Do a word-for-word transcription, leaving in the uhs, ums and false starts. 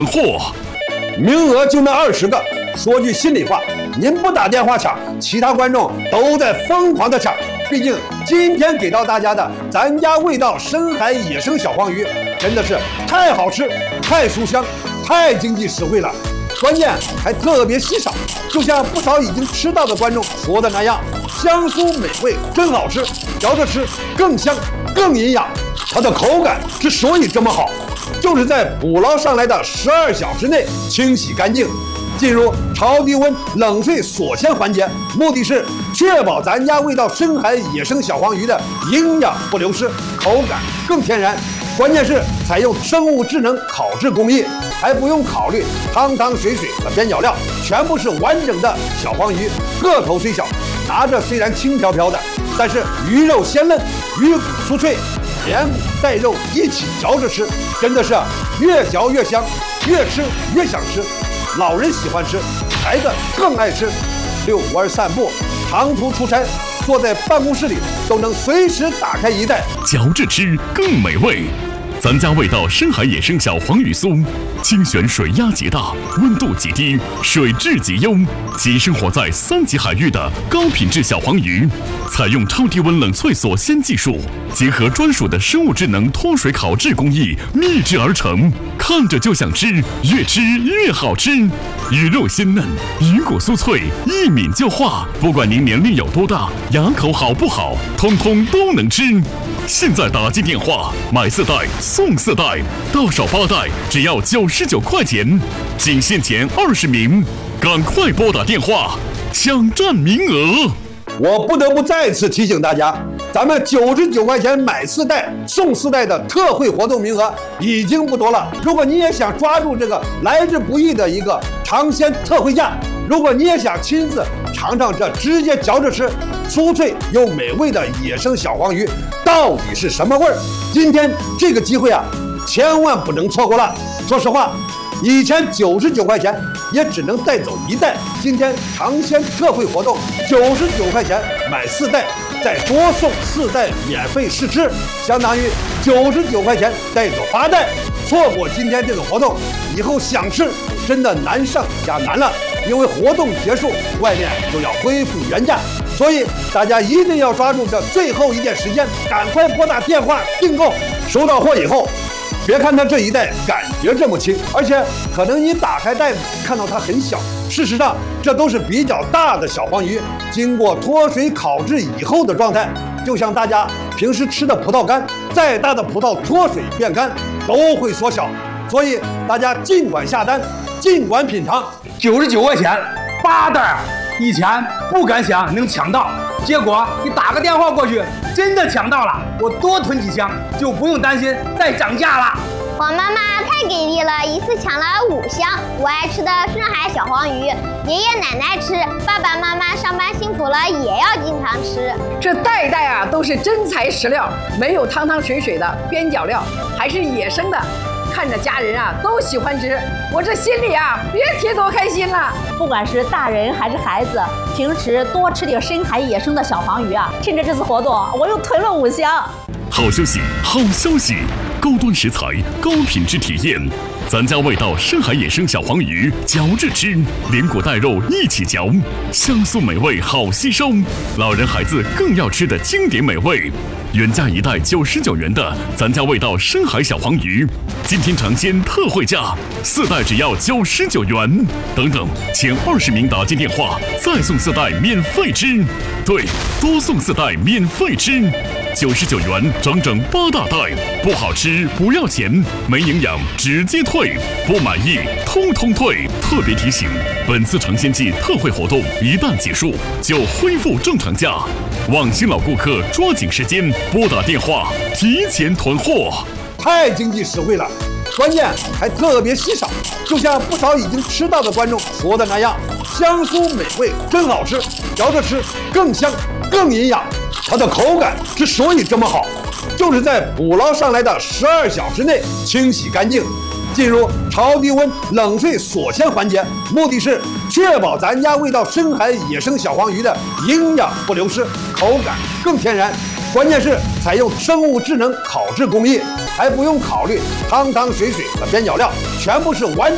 嚯， 名额就那二十个。说句心里话，您不打电话抢，其他观众都在疯狂的抢。毕竟今天给到大家的咱家味道深海野生小黄鱼，真的是太好吃、太酥香、太经济实惠了，关键还特别稀少。就像不少已经吃到的观众说的那样，香酥美味，真好吃，嚼着吃更香更营养。它的口感之所以这么好，就是在捕捞上来的十二小时内清洗干净，进入超低温冷萃锁鲜环节，目的是确保咱家味道深海野生小黄鱼的营养不流失，口感更天然。关键是采用生物智能烤制工艺，还不用考虑汤汤水水和边角料，全部是完整的小黄鱼，个头虽小，拿着虽然轻飘飘的，但是鱼肉鲜嫩，鱼骨酥脆，连骨带肉一起嚼着吃，真的是越嚼越香，越吃越想吃。老人喜欢吃，孩子更爱吃。遛弯散步，长途出差，坐在办公室里都能随时打开一袋， 嚼着吃更美味。咱家味道深海野生小黄鱼酥，精选水压极大，温度极低，水质极优，即生活在三级海域的高品质小黄鱼，采用超低温冷萃锁鲜技术，结合专属的生物智能脱水烤制工艺秘制而成，看着就想吃，越吃越好吃。鱼肉鲜嫩，鱼骨酥脆，一抿就化。不管您年龄有多大，牙口好不好，通通都能吃。现在打进电话，买四袋送四袋，到手八袋只要九十九块钱，仅限前二十名，赶快拨打电话抢占名额。 我不得不再次提醒大家，咱们九十九块钱买四袋送四袋的特惠活动名额已经不多了。如果你也想抓住这个来之不易的一个尝鲜特惠价，如果你也想亲自尝尝这直接嚼着吃、酥脆又美味的野生小黄鱼到底是什么味儿，今天这个机会啊，千万不能错过了。说实话，以前九十九块钱也只能带走一袋，今天尝鲜特惠活动，九十九块钱买四袋，再多送四袋免费试吃，相当于九十九块钱带走八袋。错过今天这个活动，以后想吃真的难上加难了，因为活动结束，外面就要恢复原价。所以大家一定要抓住这最后一点时间，赶快拨打电话订购。收到货以后，别看它这一袋感觉这么轻，而且可能你打开袋子看到它很小，事实上这都是比较大的小黄鱼，经过脱水烤制以后的状态。就像大家平时吃的葡萄干，再大的葡萄脱水变干都会缩小，所以大家尽管下单，尽管品尝。 九十九块钱八袋，以前不敢想能抢到，结果你打个电话过去，真的抢到了。我多囤几箱，就不用担心再涨价了。 黄妈妈太给力了，一次抢了五箱。我爱吃的深海小黄鱼，爷爷奶奶吃，爸爸妈妈上班辛苦了也要经常吃。 这袋袋啊都是真材实料，没有汤汤水水的边角料，还是野生的。看着家人啊都喜欢吃，我这心里啊别提多开心了。 不管是大人还是孩子，平时多吃点深海野生的小黄鱼啊。趁着这次活动，我又囤了五箱。 好消息，好消息！高端食材，高品质体验，咱家味道深海野生小黄鱼，嚼着吃，连骨带肉一起嚼，香酥美味好吸收，老人孩子更要吃的经典美味。原价一袋九十九元的咱家味道深海小黄鱼，今天尝鲜特惠价，四袋只要九十九元。等等，前二十名打进电话，再送四袋免费吃。对，多送四袋免费吃。九十九元，整整八大袋，不好吃不要钱，没营养直接退，不满意通通退。特别提醒，本次尝鲜季特惠活动一旦结束，就恢复正常价。望新老顾客抓紧时间拨打电话，提前囤货。 太经济实惠了，关键还特别稀少。就像不少已经吃到的观众说的那样，香酥美味，真好吃，嚼着吃更香更营养。它的口感之所以这么好，就是在捕捞上来的十二小时内清洗干净，进入超低温冷萃锁鲜环节，目的是确保咱家味道深海野生小黄鱼的营养不流失，口感更天然。关键是采用生物智能烤制工艺，还不用考虑汤汤水水和边角料，全部是完